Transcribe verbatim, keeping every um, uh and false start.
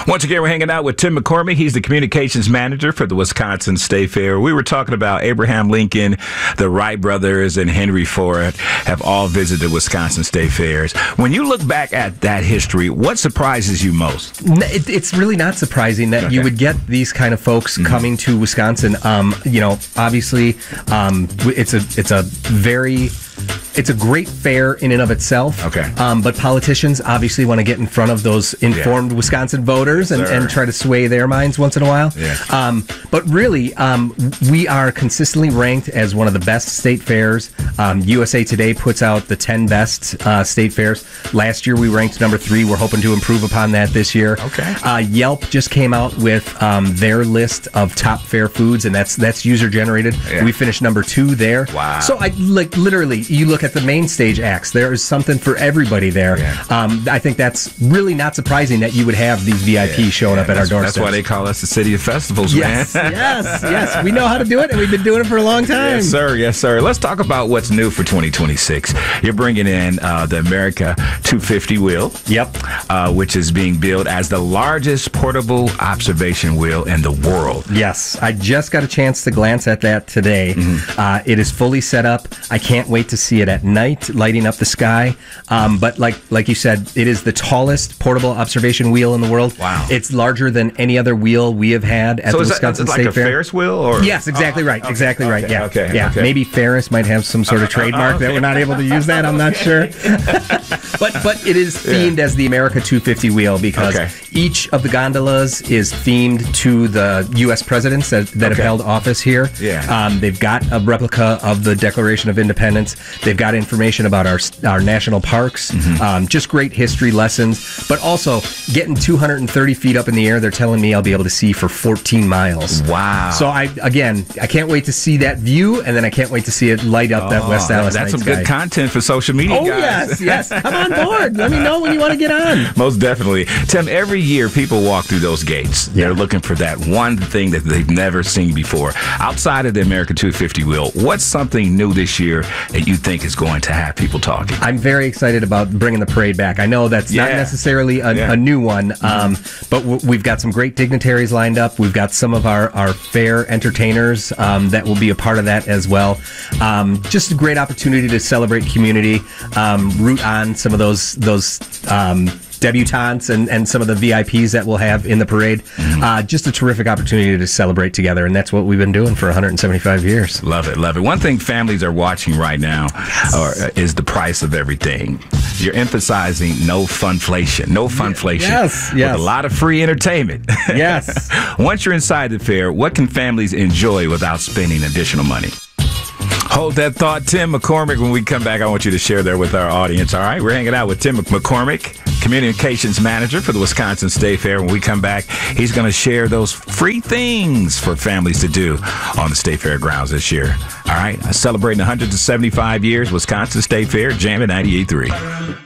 Once again, we're hanging out with Tim McCormick. He's the communications manager for the Wisconsin State Fair. We were talking about Abraham Lincoln, the Wright brothers, and Henry Ford have all visited Wisconsin State Fairs. When you look back at that history, what surprises you most? It, it's really not surprising that okay. you would get these kind of folks mm-hmm. coming to Wisconsin. Um, you know, obviously, um, it's a it's a very It's a great fair in and of itself. Okay. Um, but politicians obviously want to get in front of those informed yeah. Wisconsin voters and, and try to sway their minds once in a while. Yeah. Um, but really, um, we are consistently ranked as one of the best state fairs. Um, U S A Today puts out the ten best uh, state fairs. Last year, we ranked number three. We're hoping to improve upon that this year. Okay. Uh, Yelp just came out with um, their list of top fair foods, and that's that's user generated. Yeah. We finished number two there. Wow. So I like literally, you look at the main stage acts. There is something for everybody there. Yeah. Um, I think that's really not surprising that you would have these V I Ps yeah, showing yeah, up at our doorstep. That's why they call us the city of festivals, yes, man. yes, yes. We know how to do it, and we've been doing it for a long time. Yes, sir. Yes, sir. Let's talk about what's new for twenty twenty-six. You're bringing in uh, the America two fifty wheel. Yep. Uh, which is being billed as the largest portable observation wheel in the world. Yes. I just got a chance to glance at that today. Mm-hmm. Uh, it is fully set up. I can't wait to see it at night, lighting up the sky. Um, but like like you said, it is the tallest portable observation wheel in the world. Wow. It's larger than any other wheel we have had at so the is Wisconsin that, State like Fair. a Ferris wheel? Or? Yes, exactly oh, right. Okay, exactly okay, right. Yeah. Okay. Yeah. Okay. Maybe Ferris might have some sort of trademark okay. that we're not able to use that. I'm not sure. but but it is themed yeah. as the America two fifty wheel because okay. each of the gondolas is themed to the U S presidents that, that okay. have held office here. Yeah. Um, they've got a replica of the Declaration of Independence. They've got information about our our national parks. Mm-hmm. Um, just great history lessons, but also getting two hundred thirty feet up in the air. They're telling me I'll be able to see for fourteen miles. Wow. So I again, I can't wait to see that view, and then I can't wait to see it light up oh, that West Allis That's night some sky. good content for social media, oh, guys. yes, yes. Come on board. Let me know when you want to get on. Most definitely. Tim, every year people walk through those gates. Yeah. They're looking for that one thing that they've never seen before. Outside of the America two fifty wheel, what's something new this year that you think is going to have people talking? I'm very excited about bringing the parade back. I know that's yeah. not necessarily a, yeah. a new one, mm-hmm. um, but w- we've got some great dignitaries lined up. We've got some of our, our fair entertainers um, that will be a part of that as well. Um, just a great opportunity to celebrate community, um, root on some of those those um, debutantes and, and some of the V I Ps that we'll have in the parade. Mm-hmm. Uh, just a terrific opportunity to celebrate together, and that's what we've been doing for one hundred seventy-five years. Love it, love it. One thing families are watching right now yes. are, is the price of everything. You're emphasizing no funflation, no funflation. Yes, yes. With a lot of free entertainment. Yes. Once you're inside the fair, what can families enjoy without spending additional money? Hold that thought, Tim McCormick. When we come back, I want you to share that with our audience. All right, we're hanging out with Tim McCormick, communications manager for the Wisconsin State Fair. When we come back, he's going to share those free things for families to do on the State Fair grounds this year. All right, celebrating one hundred seventy-five years, Wisconsin State Fair, Jam at ninety-eight point three.